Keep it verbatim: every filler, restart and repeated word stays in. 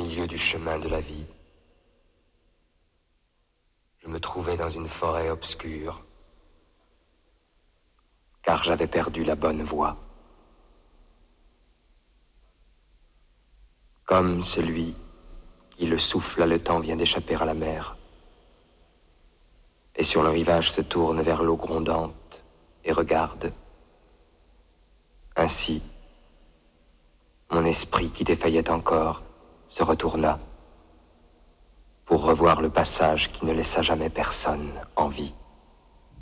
milieu du chemin de la vie. Je me trouvais dans une forêt obscure, car j'avais perdu la bonne voie. Comme celui qui le souffle haletant vient d'échapper à la mer, et sur le rivage se tourne vers l'eau grondante et regarde. Ainsi, mon esprit qui défaillait encore se retourna pour revoir le passage qui ne laissa jamais personne en vie.